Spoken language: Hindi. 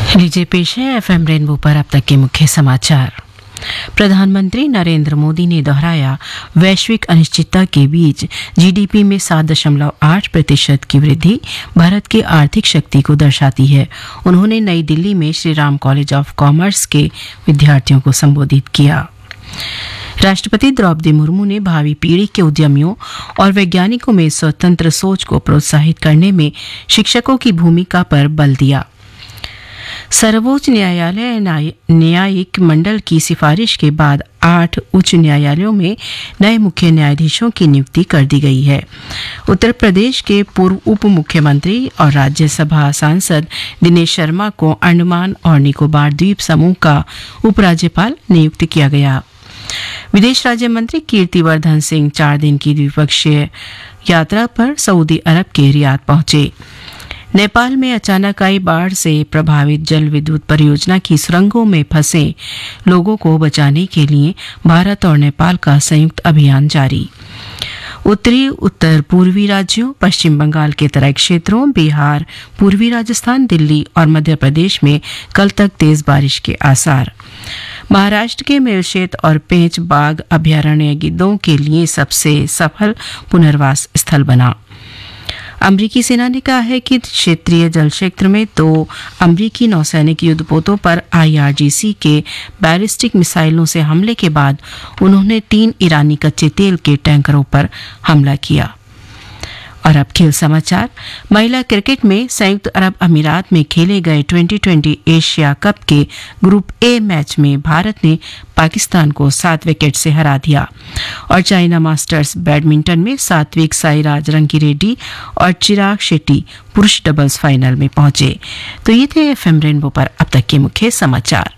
लीजिए पेश है एफएम रेनबो पर अब तक के मुख्य समाचार। प्रधानमंत्री नरेंद्र मोदी ने दोहराया, वैश्विक अनिश्चितता के बीच जीडीपी में 7.8% की वृद्धि भारत की आर्थिक शक्ति को दर्शाती है। उन्होंने नई दिल्ली में Shri Ram college of commerce के विद्यार्थियों को संबोधित किया। राष्ट्रपति द्रौपदी मुर्मू ने भावी पीढ़ी के उद्यमियों और वैज्ञानिकों में स्वतंत्र सोच को प्रोत्साहित करने में शिक्षकों की भूमिका पर बल दिया। सर्वोच्च न्यायालय न्यायिक मंडल की सिफारिश के बाद 8 उच्च न्यायालयों में नए मुख्य न्यायाधीशों की नियुक्ति कर दी गई है। उत्तर प्रदेश के पूर्व उप मुख्यमंत्री और राज्यसभा सांसद दिनेश शर्मा को अंडमान और निकोबार द्वीप समूह का उपराज्यपाल नियुक्त किया गया। विदेश राज्य मंत्री कीर्तिवर्धन सिंह 4 दिन की द्विपक्षीय यात्रा पर सऊदी अरब के रियाद पहुंचे। नेपाल में अचानक आई बाढ़ से प्रभावित जल विद्युत परियोजना की सुरंगों में फंसे लोगों को बचाने के लिए भारत और नेपाल का संयुक्त अभियान जारी। उत्तरी उत्तर पूर्वी राज्यों, पश्चिम बंगाल के तराई क्षेत्रों, बिहार, पूर्वी राजस्थान, दिल्ली और मध्य प्रदेश में कल तक तेज बारिश के आसार। महाराष्ट्र के मेलशेत और पेंच बाघ अभयारण्य गिद्धों के लिए सबसे सफल पुनर्वास स्थल बना। अमरीकी सेना ने कहा है कि क्षेत्रीय जल क्षेत्र में 2 अमरीकी नौसैनिक युद्धपोतों पर IRGC के बैलिस्टिक मिसाइलों से हमले के बाद उन्होंने 3 ईरानी कच्चे तेल के टैंकरों पर हमला किया। और अब खेल समाचार। महिला क्रिकेट में संयुक्त अरब अमीरात में खेले गए 2020 एशिया कप के ग्रुप ए मैच में भारत ने पाकिस्तान को 7 विकेट से हरा दिया। और चाइना मास्टर्स बैडमिंटन में सात्विक साईराज रंकीरेड्डी और चिराग शेट्टी पुरुष डबल्स फाइनल में पहुंचे। तो ये थे एफएम रेनबो पर अब तक के मुख्य समाचार।